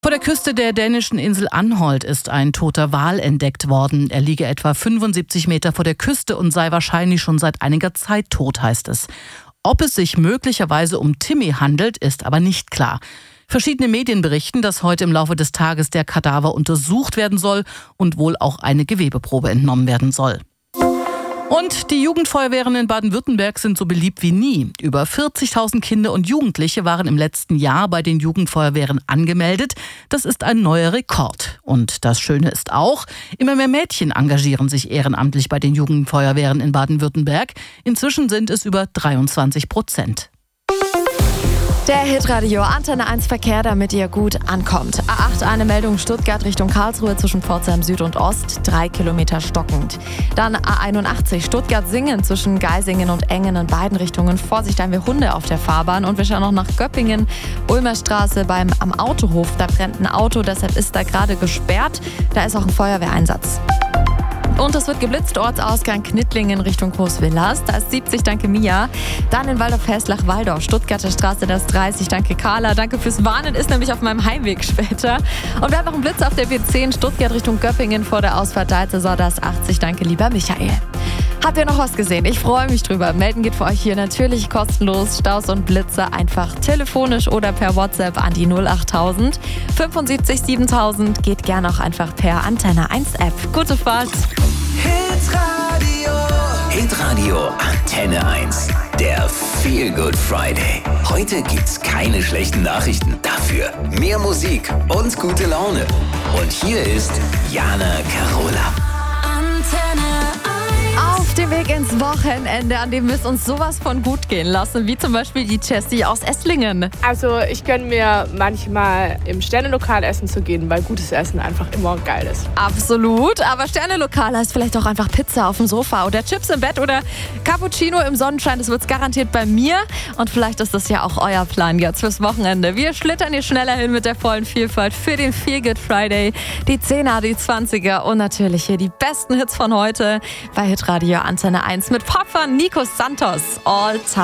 Vor der Küste der dänischen Insel Anholt ist ein toter Wal entdeckt worden. Er liege etwa 75 Meter vor der Küste und sei wahrscheinlich schon seit einiger Zeit tot, heißt es. Ob es sich möglicherweise um Timmy handelt, ist aber nicht klar. Verschiedene Medien berichten, dass heute im Laufe des Tages der Kadaver untersucht werden soll und wohl auch eine Gewebeprobe entnommen werden soll. Und die Jugendfeuerwehren in Baden-Württemberg sind so beliebt wie nie. Über 40.000 Kinder und Jugendliche waren im letzten Jahr bei den Jugendfeuerwehren angemeldet. Das ist ein neuer Rekord. Und das Schöne ist auch, immer mehr Mädchen engagieren sich ehrenamtlich bei den Jugendfeuerwehren in Baden-Württemberg. Inzwischen sind es über 23%. Der Hitradio Antenne 1 Verkehr, damit ihr gut ankommt. A8 eine Meldung Stuttgart Richtung Karlsruhe zwischen Pforzheim Süd und Ost, 3 Kilometer stockend. Dann A81 Stuttgart-Singen zwischen Geisingen und Engen in beiden Richtungen. Vorsicht, da haben wir Hunde auf der Fahrbahn. Und wir schauen noch nach Göppingen, Ulmer Straße am Autohof. Da brennt ein Auto, deshalb ist da gerade gesperrt. Da ist auch ein Feuerwehreinsatz. Und es wird geblitzt, Ortsausgang Knittlingen Richtung Großwillers. Da ist 70, danke Mia. Dann in Waldorf-Heslach-Waldorf, Stuttgarter Straße, das 30, danke Carla. Danke fürs Warnen, ist nämlich auf meinem Heimweg später. Und wir haben noch einen Blitz auf der B10, Stuttgart Richtung Göppingen vor der Ausfahrt Deizesau, das 80, danke lieber Michael. Habt ihr noch was gesehen? Ich freue mich drüber. Melden geht für euch hier natürlich kostenlos. Staus und Blitze einfach telefonisch oder per WhatsApp an die 08000 75 7000. Geht gerne auch einfach per Antenne 1 App. Gute Fahrt. Hitradio Antenne 1. Der Feel Good Friday. Heute gibt's keine schlechten Nachrichten. Dafür mehr Musik und gute Laune. Und hier ist Jana Carola. Auf dem Weg ins Wochenende, an dem wir es uns sowas von gut gehen lassen, wie zum Beispiel die Jessie aus Esslingen. Also ich gönne mir manchmal im Sternelokal essen zu gehen, weil gutes Essen einfach immer geil ist. Absolut, aber Sternelokal heißt vielleicht auch einfach Pizza auf dem Sofa oder Chips im Bett oder Cappuccino im Sonnenschein. Das wird's garantiert bei mir und vielleicht ist das ja auch euer Plan jetzt fürs Wochenende. Wir schlittern hier schneller hin mit der vollen Vielfalt für den Feel Good Friday. Die 10er, die 20er und natürlich hier die besten Hits von heute bei Hitradio Antenne 1 mit Papa Nico Santos. All Time.